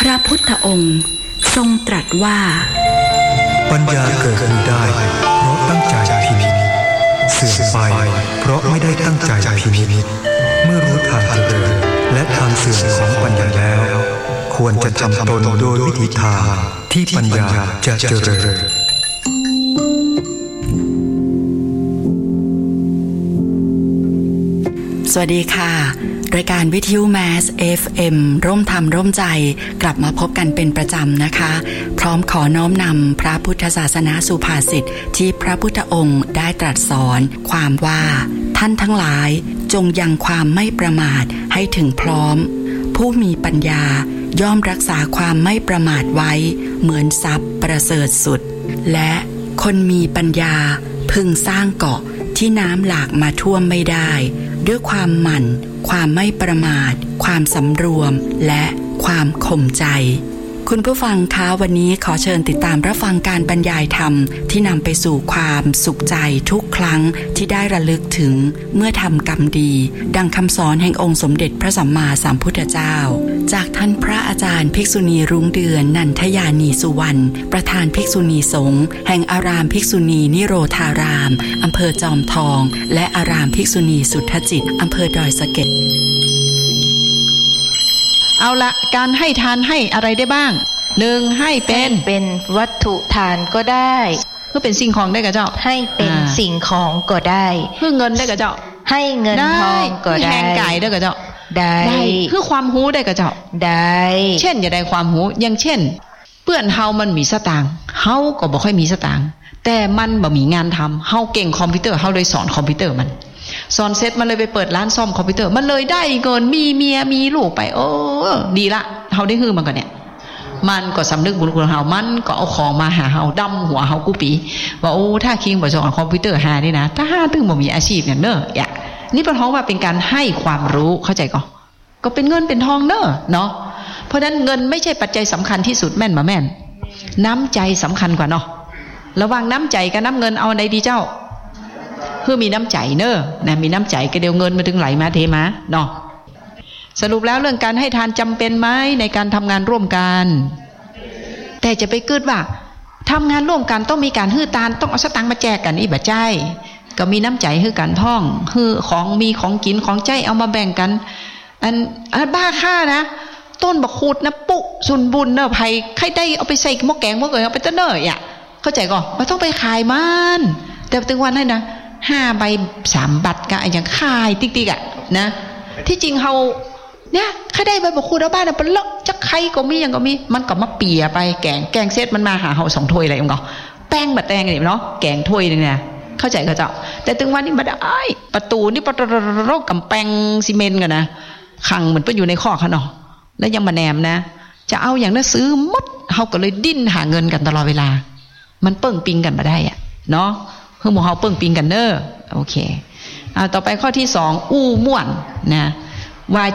พระพุทธองค์ทรงตรัสว่าปัญญาเกิดขึ้นได้เพราะตั้งใจพินิจเสื่อมไปเพราะไม่ได้ตั้งใจพินิจเมื่อรู้ทางเจริญและทางเสื่อมของปัญญาแล้วควรจะทำตนโดยวิธีทางที่ปัญญาจะเจริญสวัสดีค่ะรายการวิทยุแมส FM ร่วมธรรมร่วมใจกลับมาพบกันเป็นประจำนะคะพร้อมขอน้อมนำพระพุทธศาสนาสุภาษิตที่พระพุทธองค์ได้ตรัสสอนความว่าท่านทั้งหลายจงยังความไม่ประมาทให้ถึงพร้อมผู้มีปัญญาย่อมรักษาความไม่ประมาทไว้เหมือนทรัพย์ประเสริฐสุดและคนมีปัญญาพึงสร้างเกาะที่น้ำหลากมาท่วมไม่ได้ด้วยความหมั่นความไม่ประมาทความสำรวมและความข่มใจคุณผู้ฟังคะวันนี้ขอเชิญติดตามรับฟังการบรรยายธรรมที่นำไปสู่ความสุขใจทุกครั้งที่ได้ระลึกถึงเมื่อทำกรรมดีดังคำสอนแห่งองค์สมเด็จพระสัมมาสัมพุทธเจ้าจากท่านพระอาจารย์ภิกษุณีรุ้งเดือนนันทยานีสุวรรณประธานภิกษุณีสงฆ์แห่งอารามภิกษุณีนิโรธารามอำเภอจอมทองและอารามภิกษุณีสุทธจิตอำเภอดอยสะเก็ดเอาละการให้ทานให้อะไรได้บ้าง1ให้เป็นวัตถุทานก็ได้เพื่อเป็นสิ่งของได้กับเจ้าให้เป็นสิ่งของก็ได้เพื่อเงินได้กับเจ้าให้เงินทองก็ได้แห่งกายได้กับเจ้าได้เพื่อความรู้ได้กับเจ้าได้เช่นอย่าได้ความรู้อย่างเช่นเพื่อนเฮามันมีสตางค์เฮาก็บ่ค่อยมีสตางค์แต่มันบ่มีงานทำเฮาเก่งคอมพิวเตอร์เฮาเลยสอนคอมพิวเตอร์มันสอนเสร็จมันเลยไปเปิดร้านซ่อมคอมพิวเตอร์มันเลยได้เงินมีเมียมีลูกไปโอ้ดีละเฮาได้ฮื้อมันก็เนี่ยมันก็สำนึกบุญคุณเฮามันก็เอาของมาหาเฮาดำหัวเฮากูปีว่าโอ้ถ้าคิงบ่สอนคอมพิวเตอร์หานี่นะถ้าหาตึงบ่มีอาชีพอย่างเน้ออย่านี่เป็นท้องว่าเป็นการให้ความรู้เข้าใจก็เป็นเงินเป็นทองเน้อเนาะเพราะนั้นเงินไม่ใช่ปัจจัยสำคัญที่สุดแม่นมาแม่นน้ำใจสำคัญกว่าเนาะระหว่างน้ำใจกับน้ำเงินเอาไหนดีเจ้าเพื่อมีน้ำใจเนอะนะมีน้ำใจก็เดี๋ยวเงินมาถึงไหลมาเทมาเนาะสรุปแล้วเรื่องการให้ทานจำเป็นไหมในการทำงานร่วมกันแต่จะไปกึดว่าทำงานร่วมกันต้องมีการฮื้อทานต้องเอาสตังค์มาแจกกันอีบ่ใจก็มีน้ำใจฮื้อกันท่องฮื้อของมีของกินของใจเอามาแบ่งกันอันบ้าค่านะต้นบักขูดนะปุสุนบุญเนอะไผ่ใครได้เอาไปใส่หม้อแกงหม้อเกยเอาไปเตเนอร์อ่ะเข้าใจก่อนไม่ต้องไปขายมันแต่ถึงวันนั้นนะ5 ใบ 3 บัตรกะอย่างขายติ๊กๆอ่ะนะที่จริงเฮาเนี่ยใครได้ใบบักขูดเอาบ้านน่ะเป็นเลาะจักใครก็มีอย่างก็มีมันก็มาเปียไปแกงเซตมันมาหาเฮา2 ถ้วยอะไรอย่างเงี้ยแป้งบัดแตงนี่เนาะแกงถ้วยนึงเนี่ยเข้าใจก็เจ้าแต่ถึงวันนี้บ่ได้ประตูนี่ประตูกำแพงซีเมนต์กันนะขังเหมือนไปอยู่ในข้อเขาเนาะแล้วยังมาแหนมนะจะเอาอย่างนั้นซื้อหมดเฮาก็เลยดิ้นหาเงินกันตลอดเวลามันเปิ้งปิงกันมาได้อ่ะเนาะเพื่อหมู่เฮาเปิ้งปิงกันเนอโอเคต่อไปข้อที่2อู้ม่วนนะว่า